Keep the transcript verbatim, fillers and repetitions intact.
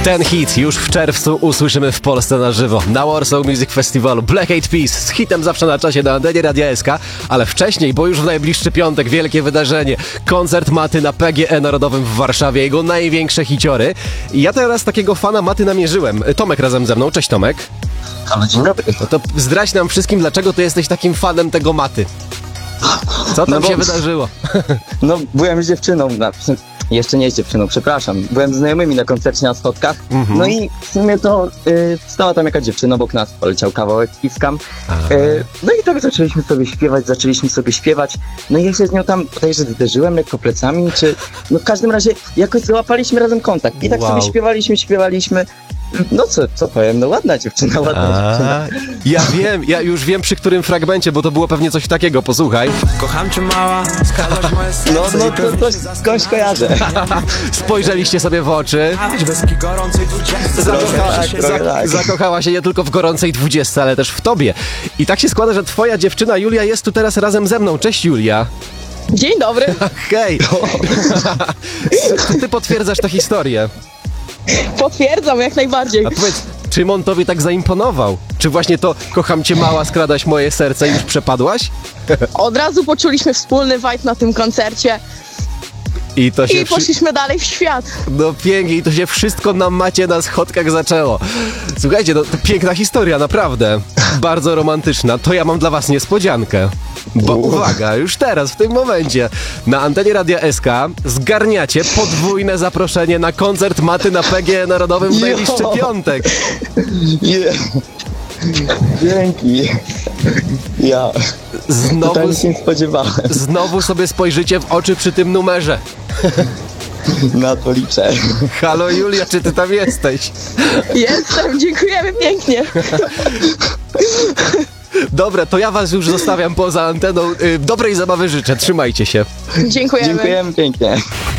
Ten hit już w czerwcu usłyszymy w Polsce na żywo na Warsaw Music Festivalu. Black Eyed Peas z hitem zawsze na czasie na antenie Radia S K, ale wcześniej, bo już w najbliższy piątek wielkie wydarzenie. Koncert Maty na P G E Narodowym w Warszawie, jego największe hiciory. I ja teraz takiego fana Maty namierzyłem. Tomek razem ze mną. Cześć Tomek. Halo, dzień dobry. No to zdradź nam wszystkim, dlaczego ty jesteś takim fanem tego Maty. Co tam No bo- się wydarzyło? No, byłem z dziewczyną, na, jeszcze nie z dziewczyną, przepraszam. Byłem z znajomymi na koncercie na schodkach. Mhm. No i w sumie to y, stała tam jakaś dziewczyna obok nas, poleciał kawałek Kiskam. Y, no i tak zaczęliśmy sobie śpiewać, zaczęliśmy sobie śpiewać. No i ja się z nią tam bodajże zderzyłem lekko plecami, czy... No w każdym razie jakoś złapaliśmy razem kontakt. I tak Wow. sobie śpiewaliśmy, śpiewaliśmy. No co, co powiem, no ładna dziewczyna, ładna dziewczyna. A, ja wiem, ja już wiem przy którym fragmencie, bo to było pewnie coś takiego, posłuchaj. Kocham cię mała, skradasz moje serce. No, no to coś skądś kojarzę. Spojrzeliście sobie w oczy. Bez gorącej dwudziestki. Zakocha, tak, trochę za, tak. zakochała się nie tylko w gorącej dwudziestce, ale też w tobie. I tak się składa, że twoja dziewczyna Julia jest tu teraz razem ze mną. Cześć Julia. Dzień dobry. Hej. Ty potwierdzasz tę historię. Potwierdzam jak najbardziej. A powiedz, czym on tobie tak zaimponował? Czy właśnie to kocham cię mała, skradaś moje serce i już przepadłaś? Od razu poczuliśmy wspólny vibe na tym koncercie I to się i wszy- poszliśmy dalej w świat. No pięknie, i to się wszystko na Macie na schodkach zaczęło. Słuchajcie, no, to piękna historia, naprawdę. Bardzo romantyczna. To ja mam dla was niespodziankę. Bo uwaga, już teraz, w tym momencie, na antenie Radia S K zgarniacie podwójne zaproszenie na koncert Maty na P G E Narodowym w najbliższy Jo. piątek. Yeah. Dzięki. Ja Znowu, totalnie się nie spodziewałem. znowu sobie spojrzycie w oczy przy tym numerze. Na to liczę. Halo Julia, czy ty tam jesteś? Jestem, dziękujemy pięknie. Dobra, to ja was już zostawiam poza anteną. Y, Dobrej zabawy życzę, trzymajcie się. Dziękujemy. Dziękujemy pięknie.